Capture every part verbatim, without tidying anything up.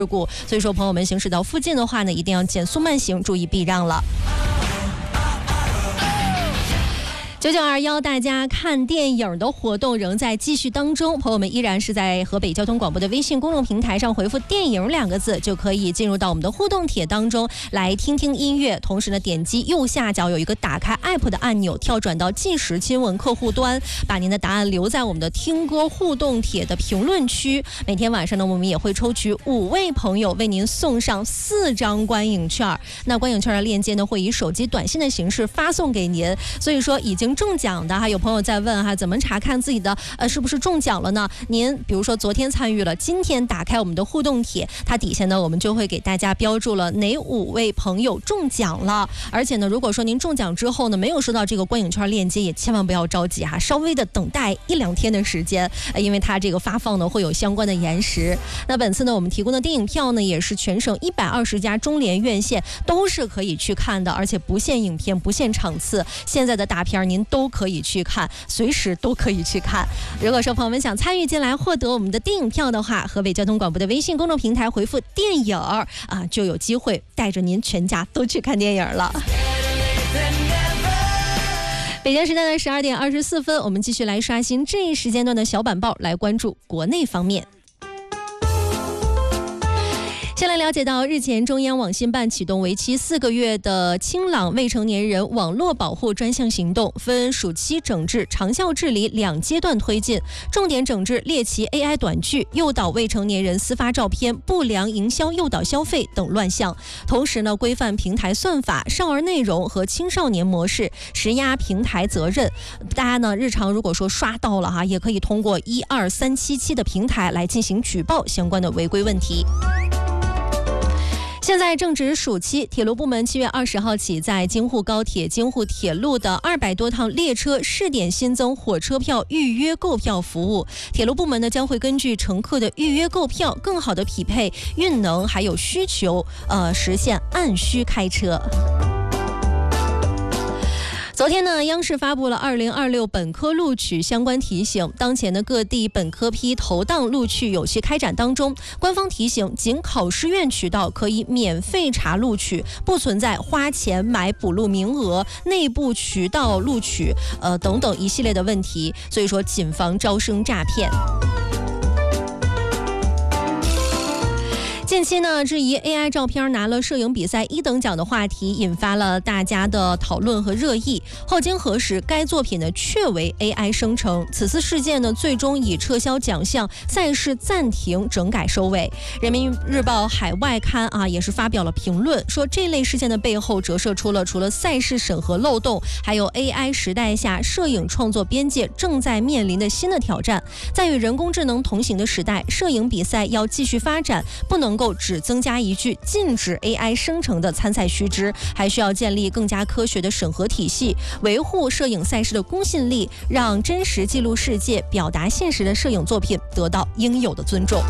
事故，所以说朋友们行驶到附近的话呢，一定要减速慢行，注意避让了。九九二幺，大家看电影的活动仍在继续当中，朋友们依然是在河北交通广播的微信公众平台上回复电影两个字，就可以进入到我们的互动帖当中来听听音乐。同时呢，点击右下角有一个打开 app 的按钮，跳转到即时亲吻客户端，把您的答案留在我们的听歌互动帖的评论区。每天晚上呢，我们也会抽取五位朋友为您送上四张观影券，那观影券的链接呢会以手机短信的形式发送给您。所以说已经中奖的，还有朋友在问哈，怎么查看自己的呃是不是中奖了呢？您比如说昨天参与了，今天打开我们的互动帖，它底下呢我们就会给大家标注了哪五位朋友中奖了。而且呢，如果说您中奖之后呢没有收到这个观影券链接，也千万不要着急哈，稍微的等待一两天的时间，呃、因为它这个发放呢会有相关的延时。那本次呢我们提供的电影票呢也是全省一百二十家中联院线都是可以去看的，而且不限影片不限场次，现在的大片您都可以去看，随时都可以去看。如果说朋友们想参与进来获得我们的电影票的话，河北交通广播的微信公众平台回复电影啊，就有机会带着您全家都去看电影了。北京时间的十二点二十四分，我们继续来刷新这一时间段的小板报，来关注国内方面。先来了解到，日前中央网信办启动为期四个月的清朗未成年人网络保护专项行动，分暑期整治、长效治理两阶段推进，重点整治猎奇 A I 短剧、诱导未成年人私发照片、不良营销诱导消费等乱象。同时呢，规范平台算法、少儿内容和青少年模式，实压平台责任。大家呢，日常如果说刷到了哈，也可以通过一二三七七的平台来进行举报相关的违规问题。现在正值暑期，铁路部门七月二十号起，在京沪高铁、京沪铁路的二百多趟列车试点新增火车票预约购票服务。铁路部门呢将会根据乘客的预约购票，更好的匹配运能还有需求，呃，实现按需开车。昨天呢，央视发布了二零二六本科录取相关提醒。当前的各地本科批投档录取有序开展当中，官方提醒，仅考试院渠道可以免费查录取，不存在花钱买补录名额、内部渠道录取呃等等一系列的问题。所以说，谨防招生诈骗。近期呢，质疑 A I 照片拿了摄影比赛一等奖的话题引发了大家的讨论和热议。后经核实，该作品呢确为 A I 生成。此次事件呢，最终以撤销奖项、赛事暂停整改收尾。人民日报海外刊啊也是发表了评论，说这类事件的背后折射出了除了赛事审核漏洞，还有 A I 时代下摄影创作边界正在面临的新的挑战。在与人工智能同行的时代，摄影比赛要继续发展，不能够只增加一句禁止 A I 生成的参赛须知，还需要建立更加科学的审核体系，维护摄影赛事的公信力，让真实记录世界、表达现实的摄影作品得到应有的尊重。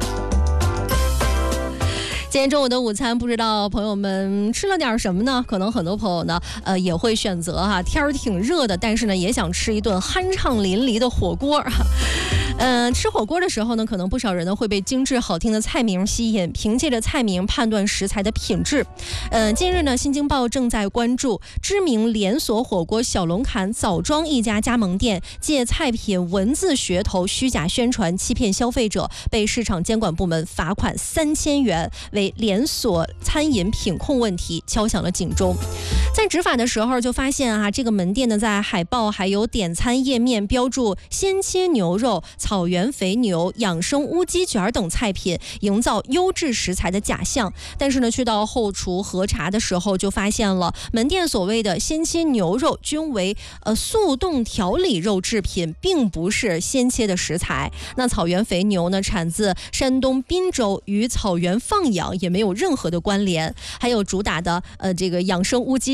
今天中午的午餐，不知道朋友们吃了点什么呢？可能很多朋友呢，呃，也会选择哈，天儿挺热的，但是呢，也想吃一顿酣畅淋漓的火锅。嗯、呃，吃火锅的时候呢，可能不少人呢会被精致好听的菜名吸引，凭借着菜名判断食材的品质。嗯、呃，近日呢，新京报正在关注知名连锁火锅小龙坎枣庄一家加盟店借菜品文字噱头虚假宣传，欺骗消费者，被市场监管部门罚款三千元，为连锁餐饮品控问题敲响了警钟。在执法的时候就发现啊，这个门店呢在海报还有点餐页面标注鲜切牛肉、草原肥牛、养生乌鸡卷等菜品，营造优质食材的假象。但是呢，去到后厨核查的时候，就发现了门店所谓的鲜切牛肉均为呃速冻调理肉制品，并不是鲜切的食材。那草原肥牛呢，产自山东滨州，与草原放养也没有任何的关联。还有主打的呃这个养生乌鸡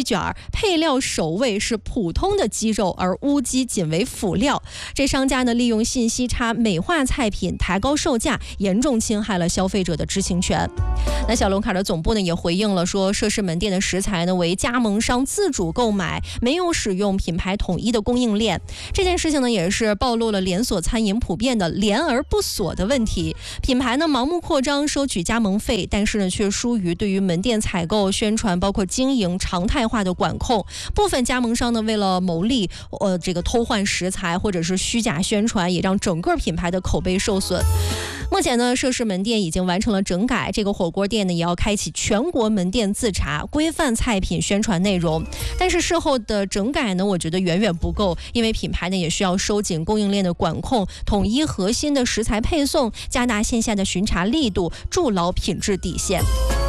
卷，配料首位是普通的鸡肉，而乌鸡仅为辅料。这商家呢利用信息差美化菜品，抬高售价，严重侵害了消费者的知情权。那小龙坎的总部呢也回应了说，涉事门店的食材呢为加盟商自主购买，没有使用品牌统一的供应链。这件事情呢也是暴露了连锁餐饮普遍的连而不锁的问题。品牌呢盲目扩张，收取加盟费，但是呢却疏于对于门店采购、宣传包括经营常态化的管控。部分加盟商呢为了牟利，呃这个偷换食材或者是虚假宣传，也让整个品牌的口碑受损。目前呢，涉事门店已经完成了整改，这个火锅店呢也要开启全国门店自查，规范菜品宣传内容。但是事后的整改呢，我觉得远远不够，因为品牌呢也需要收紧供应链的管控，统一核心的食材配送，加大线下的巡查力度，筑牢品质底线。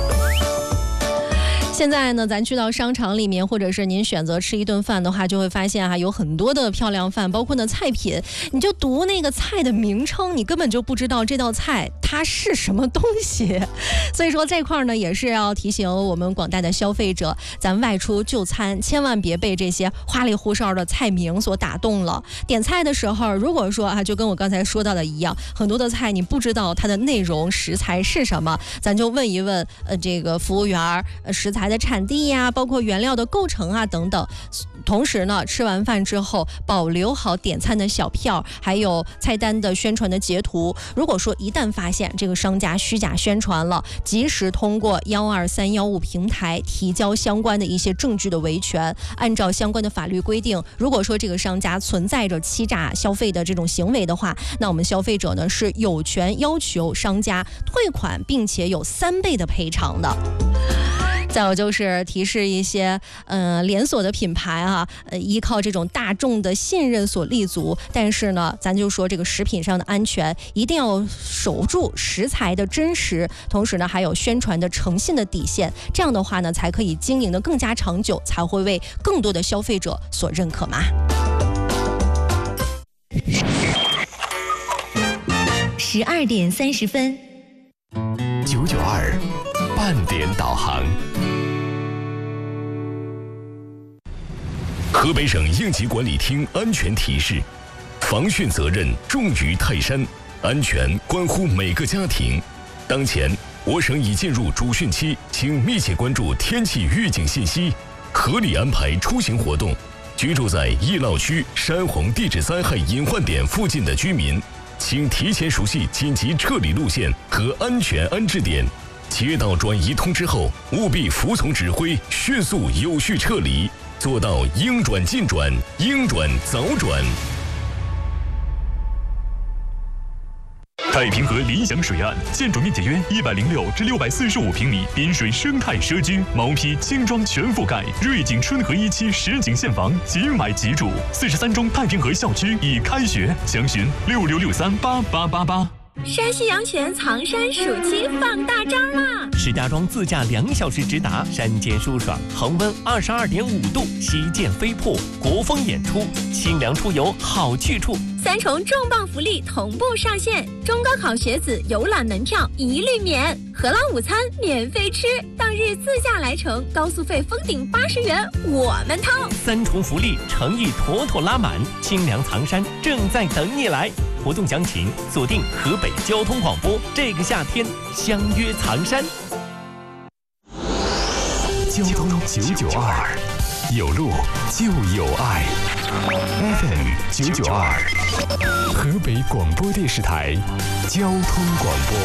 现在呢，咱去到商场里面，或者是您选择吃一顿饭的话，就会发现哈、啊，有很多的漂亮饭，包括呢菜品，你就读那个菜的名称，你根本就不知道这道菜它是什么东西。所以说这块呢，也是要提醒我们广大的消费者，咱外出就餐，千万别被这些花里胡哨的菜名所打动了。点菜的时候，如果说啊，就跟我刚才说到的一样，很多的菜你不知道它的内容、食材是什么，咱就问一问呃这个服务员，呃食材的产地呀，包括原料的构成啊等等。同时呢，吃完饭之后保留好点餐的小票，还有菜单的宣传的截图。如果说一旦发现这个商家虚假宣传了，及时通过幺二三幺五平台提交相关的一些证据的维权。按照相关的法律规定，如果说这个商家存在着欺诈消费的这种行为的话，那我们消费者呢是有权要求商家退款，并且有三倍的赔偿的。再有就是提示一些呃连锁的品牌啊，呃依靠这种大众的信任所立足，但是呢，咱就说这个食品上的安全一定要守住食材的真实，同时呢还有宣传的诚信的底线，这样的话呢才可以经营的更加长久，才会为更多的消费者所认可嘛。 十二点三十分， 九九二半点导航。河北省应急管理厅安全提示：防汛责任重于泰山，安全关乎每个家庭。当前，我省已进入主汛期，请密切关注天气预警信息，合理安排出行活动。居住在易涝区、山洪地质灾害隐患点附近的居民，请提前熟悉紧急撤离路线和安全安置点。接到转移通知后，务必服从指挥，迅速有序撤离，做到应转尽转，应转早转。 太平河理想水岸，建筑面积约一百零六至六百四十五平米，滨水生态社区，毛坯轻装全覆盖，瑞景春和一期实景现房，即买即住。四十三中太平河校区已开学，详询六六六三八八八八。 山西阳泉藏山暑期放大招啦！ 石家庄自驾两小时直达，山间舒爽，恒温二十二点五度，旗舰飞瀑，国风演出，清凉出游好去处。 三重重磅福利同步上线，中高考学子游览门票一律免，荷兰午餐免费吃，当日自驾来程高速费封顶八十元，我们掏。 三重福利诚意妥妥拉满，清凉藏山正在等你来。活动详情锁定河北交通广播，这个夏天相约藏山。 交通九九二，有路就有爱。F M 九九二，河北广播电视台交通广播。